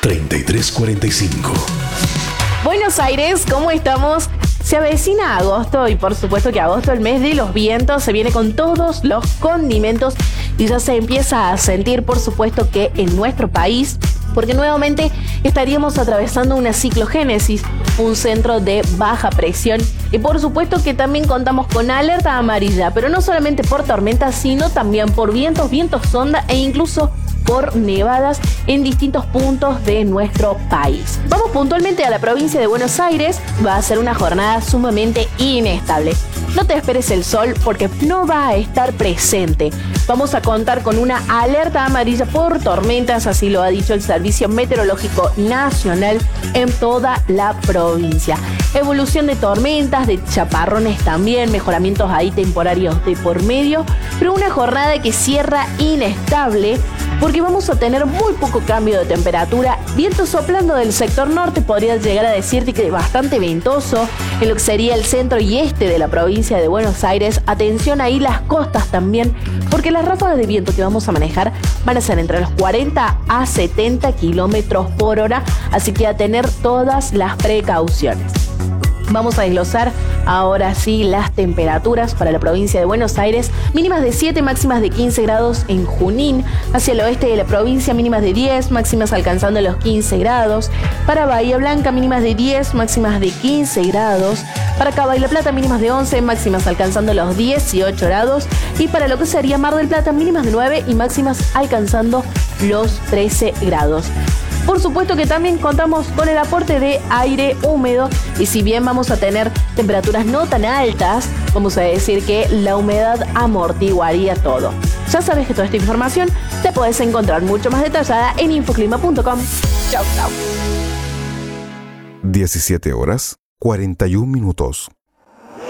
3345. Buenos Aires, ¿cómo estamos? Se avecina agosto y por supuesto que agosto, el mes de los vientos, se viene con todos los condimentos y ya se empieza a sentir, por supuesto, que en nuestro país, porque nuevamente estaríamos atravesando una ciclogénesis, un centro de baja presión y por supuesto que también contamos con alerta amarilla, pero no solamente por tormentas, sino también por vientos sonda e incluso por nevadas en distintos puntos de nuestro país. Vamos puntualmente a la provincia de Buenos Aires. Va a ser una jornada sumamente inestable. No te esperes el sol porque no va a estar presente. Vamos a contar con una alerta amarilla por tormentas, así lo ha dicho el Servicio Meteorológico Nacional en toda la provincia. Evolución de tormentas, de chaparrones también, mejoramientos ahí temporarios de por medio, pero una jornada que cierra inestable porque vamos a tener muy poco cambio de temperatura, viento soplando del sector norte, podría llegar a decirte que bastante ventoso en lo que sería el centro y este de la provincia de Buenos Aires. Atención ahí las costas también, porque las ráfagas de viento que vamos a manejar van a ser entre los 40 a 70 kilómetros por hora, así que a tener todas las precauciones. Vamos a desglosar ahora sí las temperaturas para la provincia de Buenos Aires. Mínimas de 7, máximas de 15 grados en Junín. Hacia el oeste de la provincia, mínimas de 10, máximas alcanzando los 15 grados. Para Bahía Blanca, mínimas de 10, máximas de 15 grados. Para Cabo de la Plata, mínimas de 11, máximas alcanzando los 18 grados. Y para lo que sería Mar del Plata, mínimas de 9 y máximas alcanzando los 13 grados. Por supuesto que también contamos con el aporte de aire húmedo y si bien vamos a tener temperaturas no tan altas, vamos a decir que la humedad amortiguaría todo. Ya sabes que toda esta información la puedes encontrar mucho más detallada en infoclima.com. Chau, chau. 17 horas, 41 minutos.